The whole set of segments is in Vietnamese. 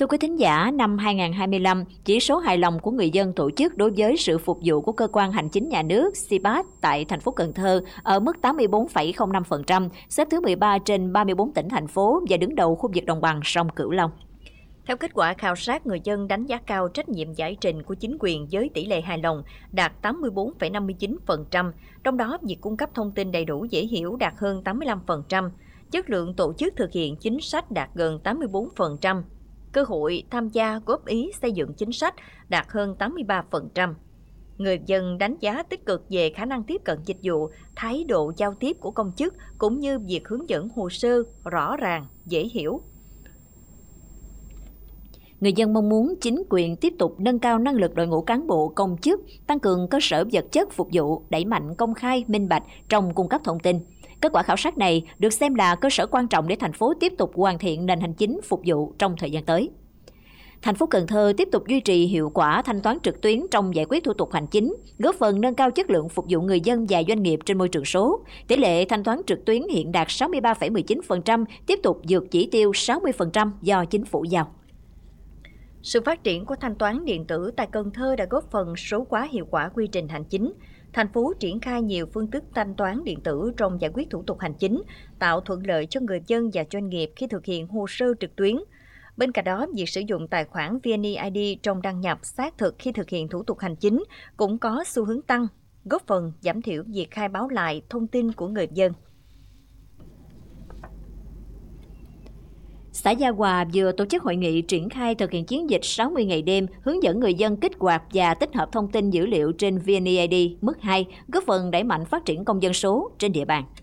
Thưa quý thính giả, năm 2025, chỉ số hài lòng của người dân tổ chức đối với sự phục vụ của cơ quan hành chính nhà nước CPAT tại thành phố Cần Thơ ở mức 84,05%, xếp thứ 13 trên 34 tỉnh thành phố và đứng đầu khu vực đồng bằng sông Cửu Long. Theo kết quả khảo sát, người dân đánh giá cao trách nhiệm giải trình của chính quyền với tỷ lệ hài lòng đạt 84,59%, trong đó việc cung cấp thông tin đầy đủ dễ hiểu đạt hơn 85%, chất lượng tổ chức thực hiện chính sách đạt gần 84%, cơ hội tham gia góp ý xây dựng chính sách đạt hơn 83%. Người dân đánh giá tích cực về khả năng tiếp cận dịch vụ, thái độ giao tiếp của công chức cũng như việc hướng dẫn hồ sơ rõ ràng, dễ hiểu. Người dân mong muốn chính quyền tiếp tục nâng cao năng lực đội ngũ cán bộ công chức, tăng cường cơ sở vật chất phục vụ, đẩy mạnh công khai, minh bạch trong cung cấp thông tin. Kết quả khảo sát này được xem là cơ sở quan trọng để thành phố tiếp tục hoàn thiện nền hành chính phục vụ trong thời gian tới. Thành phố Cần Thơ tiếp tục duy trì hiệu quả thanh toán trực tuyến trong giải quyết thủ tục hành chính, góp phần nâng cao chất lượng phục vụ người dân và doanh nghiệp trên môi trường số. Tỷ lệ thanh toán trực tuyến hiện đạt 63,19%, tiếp tục vượt chỉ tiêu 60% do chính phủ giao. Sự phát triển của thanh toán điện tử tại Cần Thơ đã góp phần số hóa hiệu quả quy trình hành chính. Thành phố triển khai nhiều phương thức thanh toán điện tử trong giải quyết thủ tục hành chính, tạo thuận lợi cho người dân và doanh nghiệp khi thực hiện hồ sơ trực tuyến. Bên cạnh đó, việc sử dụng tài khoản VNeID trong đăng nhập xác thực khi thực hiện thủ tục hành chính cũng có xu hướng tăng, góp phần giảm thiểu việc khai báo lại thông tin của người dân. Xã Gia Hòa vừa tổ chức hội nghị triển khai thực hiện chiến dịch 60 ngày đêm, hướng dẫn người dân kích hoạt và tích hợp thông tin dữ liệu trên VNeID mức 2, góp phần đẩy mạnh phát triển công dân số trên địa bàn.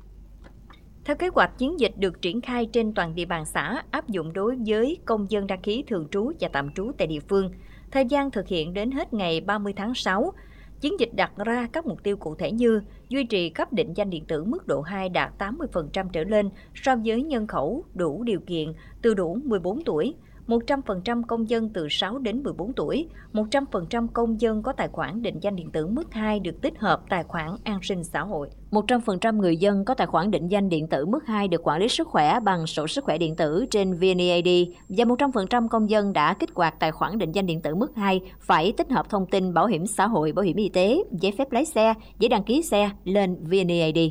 Theo kế hoạch, chiến dịch được triển khai trên toàn địa bàn xã, áp dụng đối với công dân đăng ký thường trú và tạm trú tại địa phương. Thời gian thực hiện đến hết ngày 30 tháng 6. Chiến dịch đặt ra các mục tiêu cụ thể như duy trì cấp định danh điện tử mức độ 2 đạt 80% trở lên so với nhân khẩu đủ điều kiện từ đủ 14 tuổi, 100% công dân từ 6 đến 14 tuổi, 100% công dân có tài khoản định danh điện tử mức 2 được tích hợp tài khoản an sinh xã hội. 100% người dân có tài khoản định danh điện tử mức 2 được quản lý sức khỏe bằng sổ sức khỏe điện tử trên VNeID và 100% công dân đã kích hoạt tài khoản định danh điện tử mức 2 phải tích hợp thông tin bảo hiểm xã hội, bảo hiểm y tế, giấy phép lái xe, giấy đăng ký xe lên VNeID.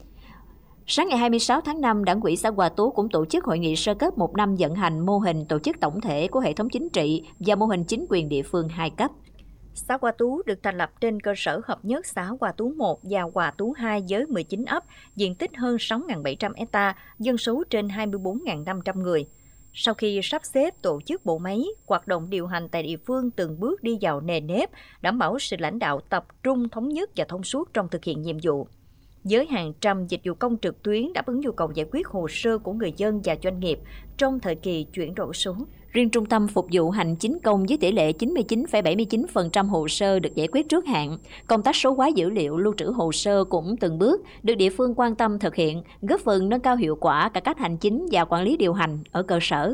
Sáng ngày 26 tháng 5, Đảng ủy xã Hòa Tú cũng tổ chức hội nghị sơ kết 1 năm vận hành mô hình tổ chức tổng thể của hệ thống chính trị và mô hình chính quyền địa phương 2 cấp. Xã Hòa Tú được thành lập trên cơ sở hợp nhất xã Hòa Tú 1 và Hòa Tú 2 với 19 ấp, diện tích hơn 6.700 hectare, dân số trên 24.500 người. Sau khi sắp xếp tổ chức bộ máy, hoạt động điều hành tại địa phương từng bước đi vào nề nếp, đảm bảo sự lãnh đạo tập trung, thống nhất và thông suốt trong thực hiện nhiệm vụ. Với hàng trăm dịch vụ công trực tuyến đáp ứng nhu cầu giải quyết hồ sơ của người dân và doanh nghiệp trong thời kỳ chuyển đổi số. Riêng Trung tâm Phục vụ Hành chính công với tỷ lệ 99,79% hồ sơ được giải quyết trước hạn. Công tác số hóa dữ liệu lưu trữ hồ sơ cũng từng bước được địa phương quan tâm thực hiện, góp phần nâng cao hiệu quả cải cách hành chính và quản lý điều hành ở cơ sở.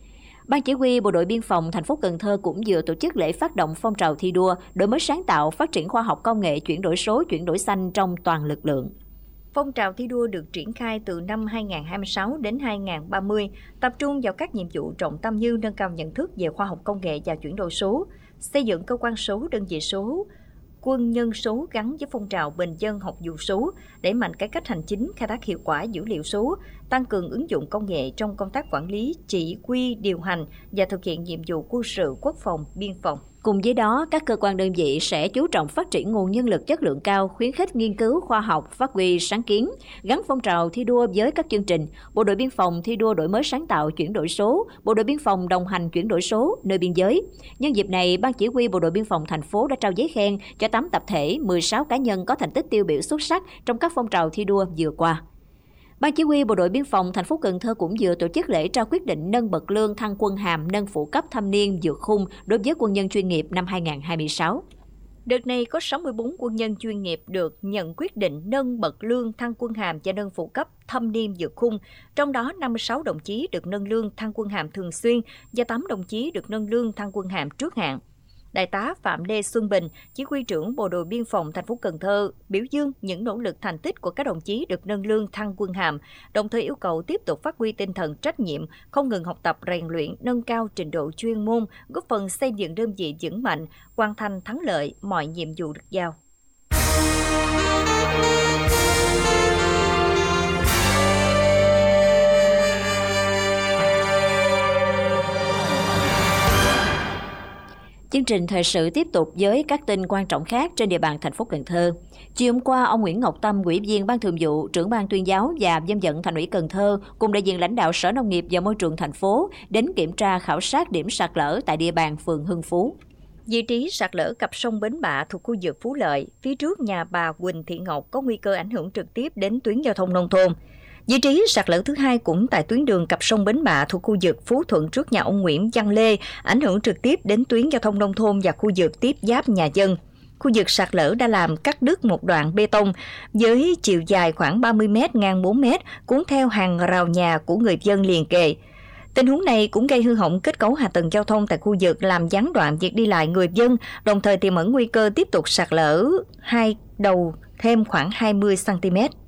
Ban Chỉ huy Bộ đội Biên phòng thành phố Cần Thơ cũng vừa tổ chức lễ phát động phong trào thi đua, đổi mới sáng tạo, phát triển khoa học công nghệ, chuyển đổi số, chuyển đổi xanh trong toàn lực lượng. Phong trào thi đua được triển khai từ năm 2026 đến 2030, tập trung vào các nhiệm vụ trọng tâm như nâng cao nhận thức về khoa học công nghệ và chuyển đổi số, xây dựng cơ quan số, đơn vị số, quân nhân số gắn với phong trào bình dân học vụ số, đẩy mạnh cải cách hành chính, khai thác hiệu quả dữ liệu số, tăng cường ứng dụng công nghệ trong công tác quản lý, chỉ huy, điều hành và thực hiện nhiệm vụ quân sự, quốc phòng, biên phòng. Cùng với đó, các cơ quan đơn vị sẽ chú trọng phát triển nguồn nhân lực chất lượng cao, khuyến khích nghiên cứu khoa học, phát huy sáng kiến, gắn phong trào thi đua với các chương trình Bộ đội Biên phòng thi đua đổi mới sáng tạo chuyển đổi số, Bộ đội Biên phòng đồng hành chuyển đổi số nơi biên giới. Nhân dịp này, Ban Chỉ huy Bộ đội Biên phòng thành phố đã trao giấy khen cho 8 tập thể, 16 cá nhân có thành tích tiêu biểu xuất sắc trong các phong trào thi đua vừa qua. Ban Chỉ huy Bộ đội Biên phòng thành phố Cần Thơ cũng vừa tổ chức lễ trao quyết định nâng bậc lương thăng quân hàm, nâng phụ cấp thâm niên vượt khung đối với quân nhân chuyên nghiệp năm 2026. Đợt này có 64 quân nhân chuyên nghiệp được nhận quyết định nâng bậc lương thăng quân hàm và nâng phụ cấp thâm niên vượt khung, trong đó 56 đồng chí được nâng lương thăng quân hàm thường xuyên và 8 đồng chí được nâng lương thăng quân hàm trước hạn. Đại tá Phạm Lê Xuân Bình, Chỉ huy trưởng Bộ đội Biên phòng thành phố Cần Thơ, biểu dương những nỗ lực thành tích của các đồng chí được nâng lương thăng quân hàm, đồng thời yêu cầu tiếp tục phát huy tinh thần trách nhiệm, không ngừng học tập rèn luyện, nâng cao trình độ chuyên môn, góp phần xây dựng đơn vị vững mạnh, hoàn thành thắng lợi mọi nhiệm vụ được giao. Chương trình thời sự tiếp tục với các tin quan trọng khác trên địa bàn thành phố Cần Thơ. Chiều hôm qua, ông Nguyễn Ngọc Tâm, Ủy viên Ban Thường vụ, Trưởng ban Tuyên giáo và Dân vận Thành ủy Cần Thơ cùng đại diện lãnh đạo Sở Nông nghiệp và Môi trường thành phố đến kiểm tra khảo sát điểm sạt lở tại địa bàn phường Hưng Phú. Vị trí sạt lở cặp sông Bến Bạ thuộc khu vực Phú Lợi, phía trước nhà bà Quỳnh Thị Ngọc có nguy cơ ảnh hưởng trực tiếp đến tuyến giao thông nông thôn. Vị trí sạt lở thứ hai cũng tại tuyến đường cặp sông Bến Bạ thuộc khu vực Phú Thuận trước nhà ông Nguyễn Văn Lê, ảnh hưởng trực tiếp đến tuyến giao thông nông thôn và khu vực tiếp giáp nhà dân. Khu vực sạt lở đã làm cắt đứt một đoạn bê tông với chiều dài khoảng 30 m, ngang 4 m, cuốn theo hàng rào nhà của người dân liền kề. Tình huống này cũng gây hư hỏng kết cấu hạ tầng giao thông tại khu vực, làm gián đoạn việc đi lại người dân, đồng thời tiềm ẩn nguy cơ tiếp tục sạt lở hai đầu thêm khoảng 20 cm.